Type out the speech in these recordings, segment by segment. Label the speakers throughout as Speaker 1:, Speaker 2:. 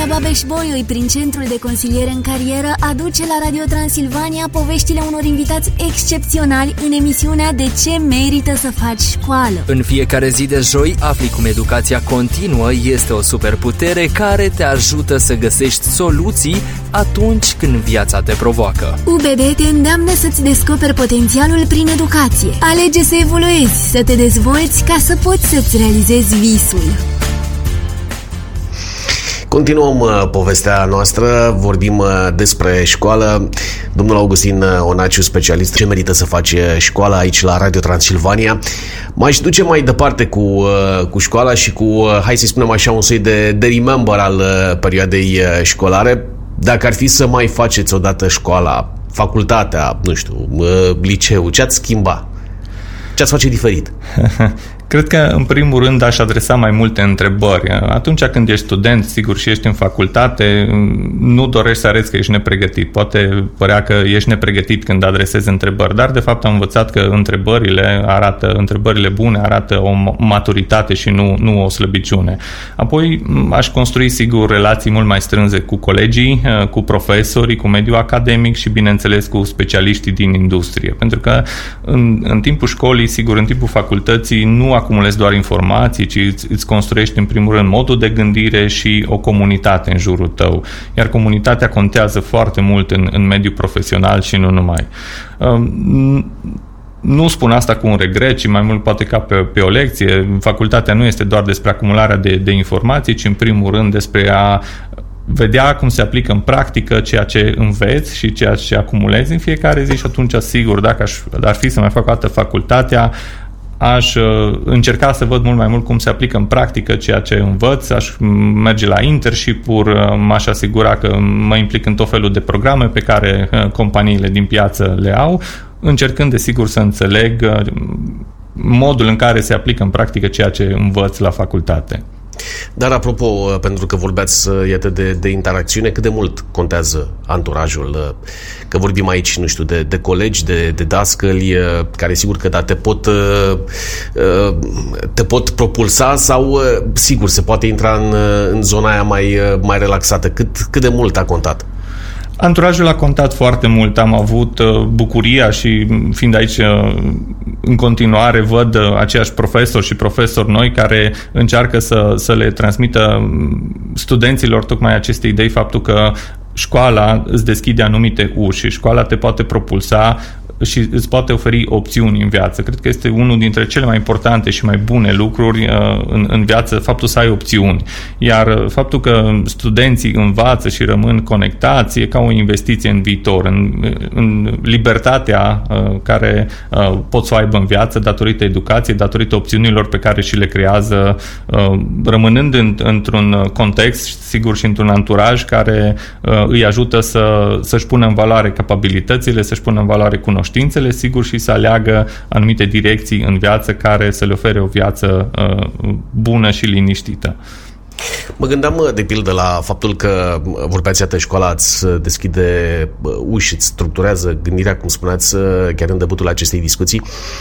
Speaker 1: Babeș-Bolyai, prin Centrul de Consiliere în Carieră, aduce la Radio Transilvania poveștile unor invitați excepționali în emisiunea De ce merită să faci școală.
Speaker 2: În fiecare zi de joi afli cum educația continuă este o superputere care te ajută să găsești soluții atunci când viața te provoacă.
Speaker 1: UBB te îndeamnă să-ți descoperi potențialul prin educație. Alege să evoluezi, să te dezvolți ca să poți să-ți realizezi visul.
Speaker 3: Continuăm povestea noastră, vorbim despre școală. Domnul Augustin Onaciu, specialist, ce merită să faci școala aici la Radio Transilvania. M-aș duce mai departe cu școala și cu, hai să spunem așa, un soi de remember al perioadei școlare. Dacă ar fi să mai faceți odată școala, facultatea, nu știu, liceu, ce ați schimba? Ce ați face diferit?
Speaker 4: Cred că, în primul rând, aș adresa mai multe întrebări. Atunci când ești student, sigur, și ești în facultate, nu dorești să arăți că ești nepregătit. Poate părea că ești nepregătit când adresezi întrebări, dar, de fapt, am învățat că întrebările bune arată o maturitate și nu o slăbiciune. Apoi, aș construi, sigur, relații mult mai strânse cu colegii, cu profesorii, cu mediul academic și, bineînțeles, cu specialiștii din industrie. Pentru că, în timpul școlii, sigur, în timpul facultății, nu acumulezi doar informații, ci îți construiești în primul rând modul de gândire și o comunitate în jurul tău. Iar comunitatea contează foarte mult în mediul profesional și nu numai. Nu spun asta cu un regret, ci mai mult poate ca pe o lecție. Facultatea nu este doar despre acumularea de informații, ci în primul rând despre a vedea cum se aplică în practică ceea ce înveți și ceea ce acumulezi în fiecare zi și atunci, sigur, dacă ar fi să mai fac o dată facultatea, aș încerca să văd mult mai mult cum se aplică în practică ceea ce învăț, aș merge la internship-uri, m-aș asigura că mă implic în tot felul de programe pe care companiile din piață le au, încercând, desigur, să înțeleg modul în care se aplică în practică ceea ce învăț la facultate.
Speaker 3: Dar, apropo, pentru că vorbeați, iată, de interacțiune, cât de mult contează anturajul? Că vorbim aici, nu știu, de colegi, de dascăli, care sigur că te pot propulsa sau, sigur, se poate intra în zona aia mai relaxată. Cât de mult a contat?
Speaker 4: Anturajul a contat foarte mult. Am avut bucuria și, fiind aici în continuare, văd aceiași profesori noi care încearcă să le transmită studenților tocmai aceste idei, faptul că școala îți deschide anumite uși și școala te poate propulsa și îți poate oferi opțiuni în viață. Cred că este unul dintre cele mai importante și mai bune lucruri în viață, faptul să ai opțiuni. Iar faptul că studenții învață și rămân conectați e ca o investiție în viitor, în libertatea care pot să o aibă în viață datorită educației, datorită opțiunilor pe care și le creează, rămânând într-un context, sigur, și într-un anturaj care îi ajută să-și pună în valoare capabilitățile, să-și pună în valoare cunoștințele, sigur, și să aleagă anumite direcții în viață care să le ofere o viață bună și liniștită.
Speaker 3: Mă gândeam, de pildă, la faptul că vorbeați, iată, școala îți deschide uși, îți structurează gândirea, cum spuneați chiar în debutul acestei discuții.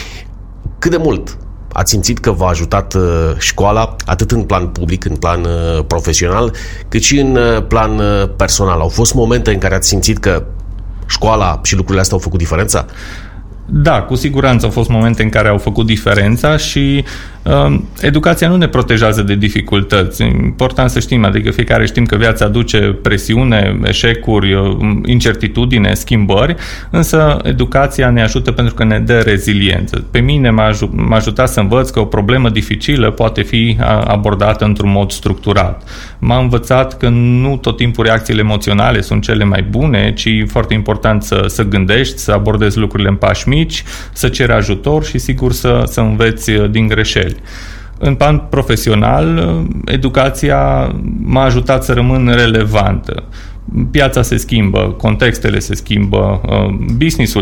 Speaker 3: Cât de mult ați simțit că v-a ajutat școala, atât în plan public, în plan profesional, cât și în plan personal? Au fost momente în care ați simțit că școala și lucrurile astea au făcut diferența?
Speaker 4: Da, cu siguranță au fost momente în care au făcut diferența și educația nu ne protejează de dificultăți. E important să știm, adică fiecare știm că viața aduce presiune, eșecuri, incertitudine, schimbări, însă educația ne ajută pentru că ne dă reziliență. Pe mine m-a ajutat să învăț că o problemă dificilă poate fi abordată într-un mod structurat. M-a învățat că nu tot timpul reacțiile emoționale sunt cele mai bune, ci e foarte important să gândești, să abordezi lucrurile în pași mici, să ceri ajutor și, sigur, să înveți din greșeli. În plan profesional, educația m-a ajutat să rămân relevantă. Piața se schimbă, contextele se schimbă, business-ul